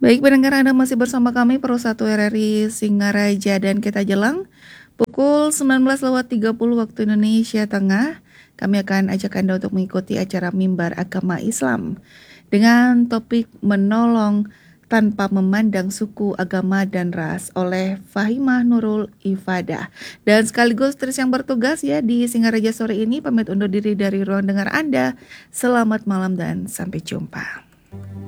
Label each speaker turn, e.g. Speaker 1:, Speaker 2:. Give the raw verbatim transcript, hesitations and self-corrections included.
Speaker 1: Baik pendengar, Anda masih bersama kami Pro satu R R I Singaraja dan kita jelang pukul sembilan belas lewat tiga puluh waktu Indonesia Tengah. Kami akan ajak Anda untuk mengikuti acara Mimbar Agama Islam dengan topik menolong tanpa memandang suku, agama, dan ras oleh Fahimah Nurul Ifadah. Dan sekaligus terus yang bertugas ya di Singaraja sore ini pamit undur diri dari ruang dengar Anda. Selamat malam dan sampai jumpa.